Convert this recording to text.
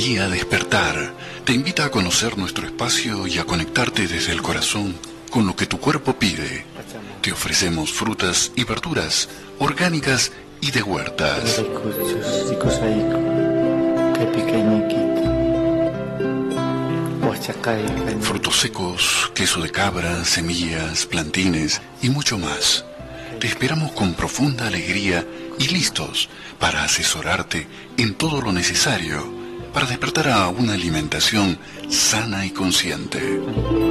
Día Despertar te invita a conocer nuestro espacio y a conectarte desde el corazón con lo que tu cuerpo pide. Te ofrecemos frutas y verduras orgánicas y de huertas. Frutos secos, queso de cabra, semillas, plantines y mucho más. Te esperamos con profunda alegría y listos para asesorarte en todo lo necesario para despertar a una alimentación sana y consciente.